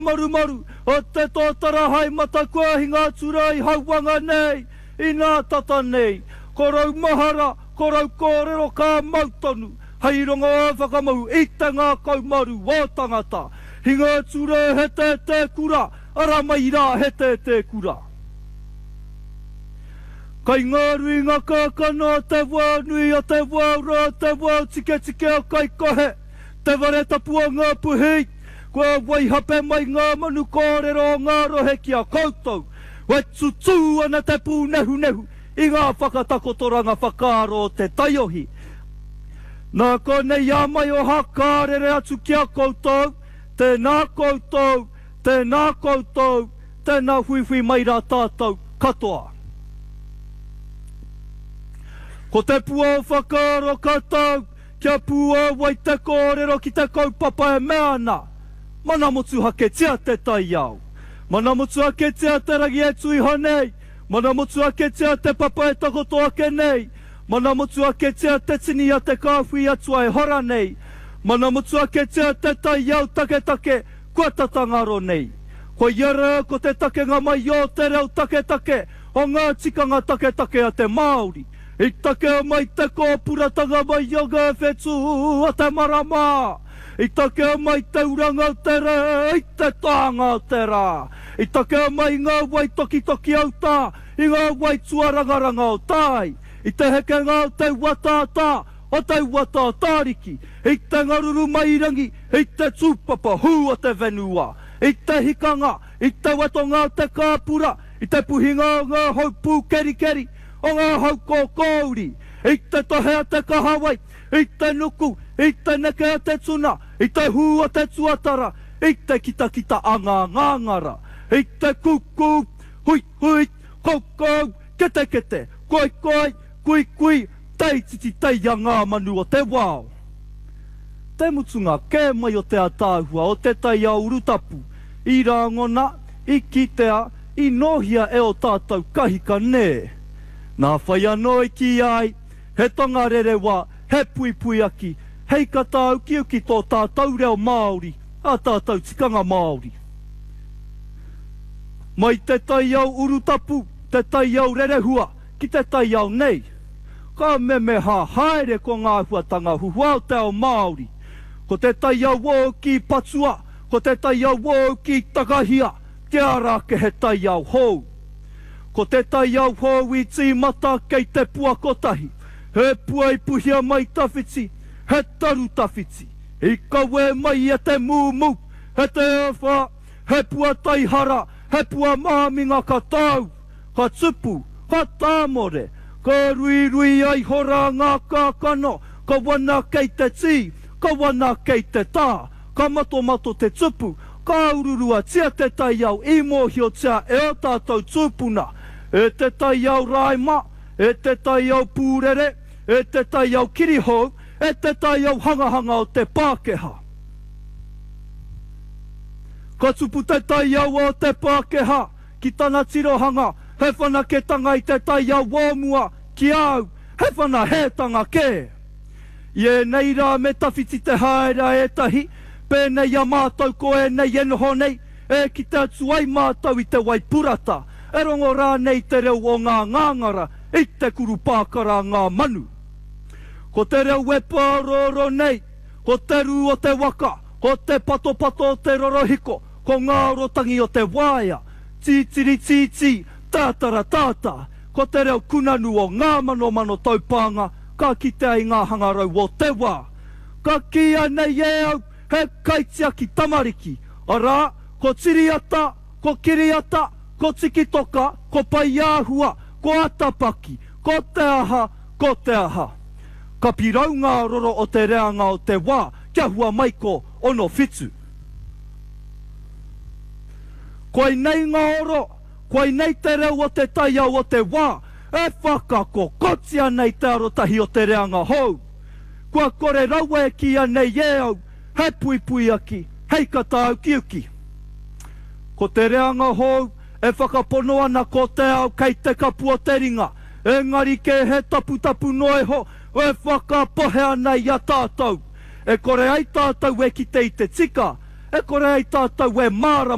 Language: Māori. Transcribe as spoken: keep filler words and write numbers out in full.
Maru maru, o te tōtara hai mata kua hinga turai hauanga nei, i nā tata nei. Ko rau mahara, ko rau kōrero ka mautonu, hei rongo a whakamau i te ngā kaumaru o tangata. Hinga ture he te te kura, ara mai rā he te te kura. Kai ngā rui ngā kākana te wānui a te wāura, te wā tike tike a kai kohe, te ware tapua ngā puhi, kua wai hape mai ngā manu kōrero ngā rohe ki a koutou. Wai tutu ana te pū nehu nehu i ngā whakatakotoranga whakaaro te taiohi. Nā konei a mai o hakārere atu ki a koutou, tēnā koutou, tēnā koutou, tēnā huihui mai rā tātou katoa. Ko te pua o whakaaro katau, kia pua wai te kōrero ki te kaupapa e meana. Mana motu hake tia te tai au. Mana motu hake tia te rangi e tui hanei. Mana motu hake tia te papa e takoto ake nei. Mana motu hake tia te tini a te kāwhi atua e hora nei. Mana motu hake tia te tai au take take kua tatangaro nei. Ko iara ko te take ngā mai o te reo take take o ngā tikanga take take a te Māori. I take mai te kōpuratanga mai o ngā whetu a te marama. I take mai te uranga o te re, i te tāanga o te rā. I take mai ngā wai toki toki au tā, i ngā wai tuarangaranga o tai. I te heke ngā o te watata, o te wata tāriki. I te ngaruru mairangi, i te tūpapa hu o te venua. I te hikanga, i te watonga o te kāpura, i te puhinga o ngā haupū keri keri, o ngā hauko kōuri. I te tohe a te kahawai, i te nuku, i te neke a te tuna, i te hu a te tuatara, i te kita kita a ngā ngāngara, i te kuku, hui hui, koukou, kete kete, koi koi, kui kui, tei titi tei a ngā manu o te wao. Te mutunga kē mai o te atāhua o te tai a urutapu, i rāngona, i kitea, i nohia e o tātou kahika nē. Nā whai anō i ki ai, he tonga rere wā, he pui pui aki, hei katau ki uki tō tātou reo Māori, a tātou tikanga Māori. Mai te tai au urutapu, te tai au rerehua, ki te tai au nei. Ka me me ha haere ko ngā huatanga huhua o te ao Māori. Ko te tai au wō ki patua, ko te tai au wō ki takahia, te ara ke he tai au hou. Ko te tai au hou i tī mata kei te pua kotahi, he pua i puhia mai tawhiti, he taru tawhiti. I kawe mai e te mūmu, he te awha, he pua taihara, he pua māminga ka tau. Ka tupu, ka tāmore, ka rui rui ai hora ngā kākano, ka wana kei te tī, ka wana kei te tā, ka mato mato te tupu, ka ururua tia te tai au i mōhio tia e o tātou tūpuna. E te tai au raima, e te tai au pūrere, e te tai au kirihou, e te tai au hangahanga o te Pākeha. Ka tupu te tai au o te Pākeha, ki tana tirohanga, he whanaketanga i te tai au wōmua, ki au, he whanahetanga ke. I e nei rā me tawhiti te haera e tahi, pēnei a mātou ko e nei e noho nei, e ki te atu ai mātou i te Waipurata. E rongo rā nei te reo o ngā ngāngara, i te kuru pākara ngā manu. Ko te reo e pāroro nei, ko te ru o te waka, ko te pato pato o te rorohiko, ko ngā rotangi o te wāia, titiri titi, tātara tātā, ko te reo kunanu o ngā mano mano taupanga, ka kite ai ngā hangarau o te wā. Ka kia nei e au, he kaitia ki tamariki, arā, ko tiriata, ko kiriata, ko tikitoka, ko paiahua, ko atapaki, ko te aha, ko te aha. Ka pirau ngā roro o te reanga o te wā, kia hua mai ko ono whitu. Koe nei ngā oro, koe nei te reo o te tai au o te wā, e whakako kotia nei te arotahi o te reanga hou. Kua kore raua e kia nei e au, he pui pui aki, hei katau ki uki. Ko te reanga hou, e whakapono ana ko te au kei te kapua te ringa. Engari ke he tapu tapu noe ho, e whakapohe ana i a tātou. E kore ai tātou e ki te i te tika, e kore ai tātou e māra